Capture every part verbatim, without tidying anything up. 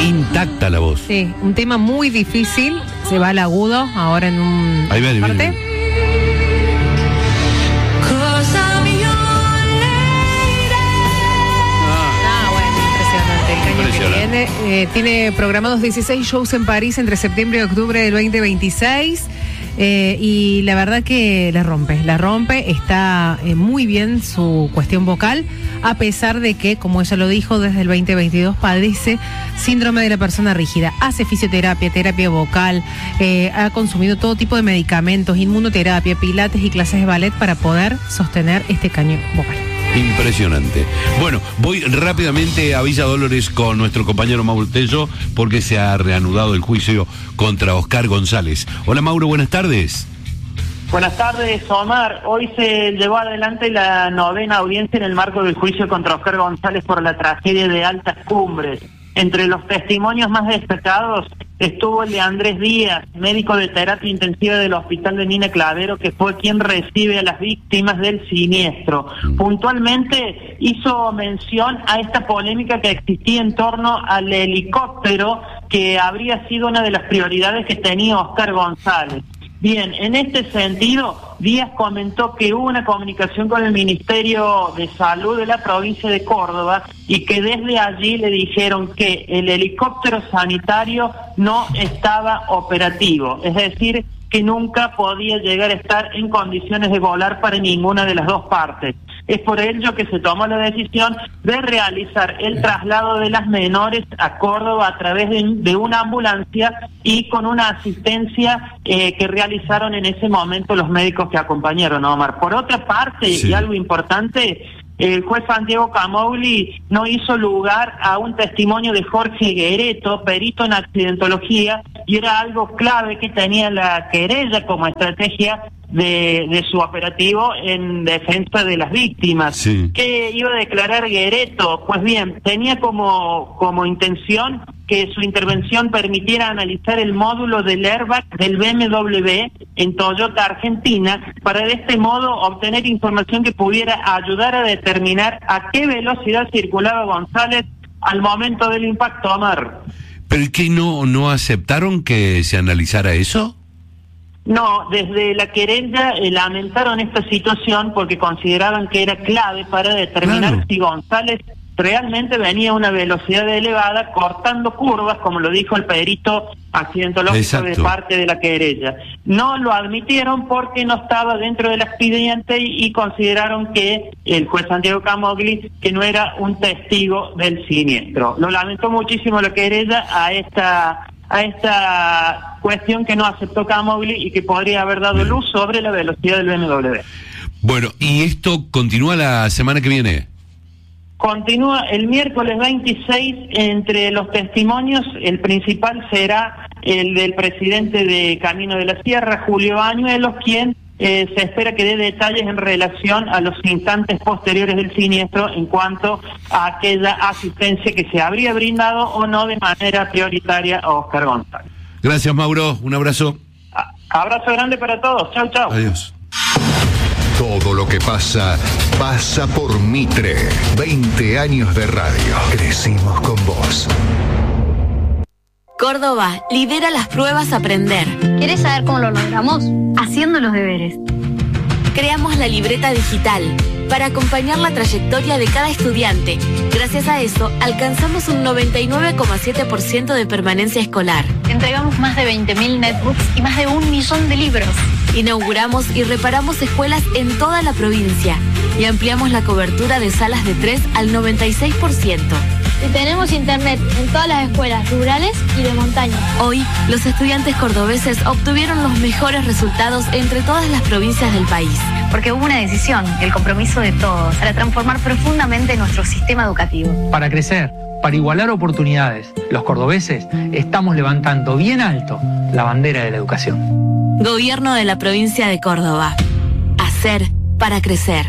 Intacta la voz. Sí, un tema muy difícil. Se va al agudo ahora en un ahí viene, parte. Viene. Ah, bueno, impresionante. El año Impresionante. que viene eh, tiene programados dieciséis shows en París entre septiembre y octubre del veinte veintiséis. Eh, y la verdad que la rompe, la rompe, está eh, muy bien su cuestión vocal, a pesar de que, como ella lo dijo, desde el veinte veintidós padece síndrome de la persona rígida, hace fisioterapia, terapia vocal, eh, ha consumido todo tipo de medicamentos, inmunoterapia, pilates y clases de ballet para poder sostener este caño vocal. Impresionante. Bueno, voy rápidamente a Villa Dolores con nuestro compañero Mauro Tello porque se ha reanudado el juicio contra Oscar González. Hola Mauro, buenas tardes. Buenas tardes, Omar. Hoy se llevó adelante la novena audiencia en el marco del juicio contra Oscar González por la tragedia de Altas Cumbres. Entre los testimonios más destacados estuvo el de Andrés Díaz, médico de terapia intensiva del Hospital de Nina Clavero, que fue quien recibe a las víctimas del siniestro. Puntualmente hizo mención a esta polémica que existía en torno al helicóptero, que habría sido una de las prioridades que tenía Oscar González. Bien, en este sentido, Díaz comentó que hubo una comunicación con el Ministerio de Salud de la provincia de Córdoba y que desde allí le dijeron que el helicóptero sanitario no estaba operativo, es decir, que nunca podía llegar a estar en condiciones de volar para ninguna de las dos partes. Es por ello que se tomó la decisión de realizar el traslado de las menores a Córdoba a través de, de una ambulancia y con una asistencia eh, que realizaron en ese momento los médicos que acompañaron a Omar. Por otra parte, sí. Y algo importante, el juez Santiago Camogli no hizo lugar a un testimonio de Jorge Guereto, perito en accidentología, y era algo clave que tenía la querella como estrategia de, de su operativo en defensa de las víctimas. Sí. ¿Qué iba a declarar Guereto? Pues bien, tenía como, como intención que su intervención permitiera analizar el módulo del airbag del B M W en Toyota Argentina, para de este modo obtener información que pudiera ayudar a determinar a qué velocidad circulaba González al momento del impacto, Omar. ¿Pero qué, no, no aceptaron que se analizara eso? No, desde la querella eh, lamentaron esta situación porque consideraban que era clave para determinar claro. si González realmente venía a una velocidad elevada cortando curvas, como lo dijo el perito accidentológico Exacto. de parte de la querella. No lo admitieron porque no estaba dentro del expediente y, y consideraron que el juez Santiago Camogli que no era un testigo del siniestro. Lo lamentó muchísimo la querella a esta a esta cuestión que no aceptó Camogli y que podría haber dado luz sobre la velocidad del B M W. Bueno, ¿y esto continúa la semana que viene? Continúa el miércoles veintiséis. Entre los testimonios, el principal será el del presidente de Camino de la Sierra, Julio Bañuelos, quien eh, se espera que dé detalles en relación a los instantes posteriores del siniestro en cuanto a aquella asistencia que se habría brindado o no de manera prioritaria a Oscar González. Gracias, Mauro. Un abrazo. A- abrazo grande para todos. Chau, chau. Adiós. Todo lo que pasa, pasa por Mitre. veinte años de radio. Crecimos con vos. Córdoba lidera las pruebas Aprender. ¿Querés saber cómo lo logramos? Haciendo los deberes. Creamos la libreta digital para acompañar la trayectoria de cada estudiante. Gracias a eso, alcanzamos un noventa y nueve coma siete por ciento de permanencia escolar. Entregamos más de veinte mil netbooks y más de un millón de libros. Inauguramos y reparamos escuelas en toda la provincia y ampliamos la cobertura de salas de tres al noventa y seis por ciento. Y tenemos internet en todas las escuelas rurales y de montaña. Hoy, los estudiantes cordobeses obtuvieron los mejores resultados entre todas las provincias del país. Porque hubo una decisión, el compromiso de todos, para transformar profundamente nuestro sistema educativo. Para crecer, para igualar oportunidades, los cordobeses estamos levantando bien alto la bandera de la educación. Gobierno de la provincia de Córdoba. Hacer para crecer.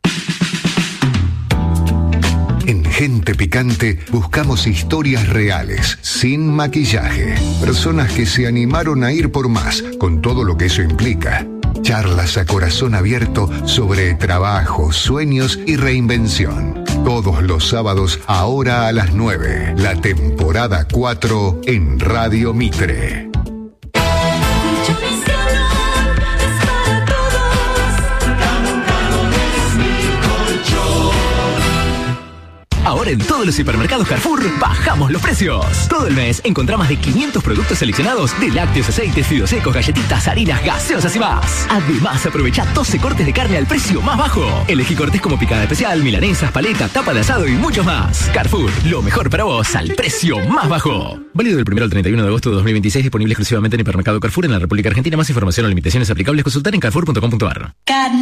En Gente Picante buscamos historias reales, sin maquillaje. Personas que se animaron a ir por más, con todo lo que eso implica. Charlas a corazón abierto sobre trabajo, sueños y reinvención. Todos los sábados, ahora a las nueve. La temporada cuatro en Radio Mitre. Ahora en todos los hipermercados Carrefour bajamos los precios. Todo el mes encontrá más de quinientos productos seleccionados de lácteos, aceites, fideos secos, galletitas, harinas, gaseosas y más. Además, aprovecha doce cortes de carne al precio más bajo. Elegí cortes como picada especial, milanesas, paleta, tapa de asado y muchos más. Carrefour, lo mejor para vos al precio más bajo. Válido del primero al treinta y uno de agosto de dos mil veintiséis, disponible exclusivamente en hipermercado Carrefour en la República Argentina. Más información o limitaciones aplicables consultar en carrefour punto com punto ar.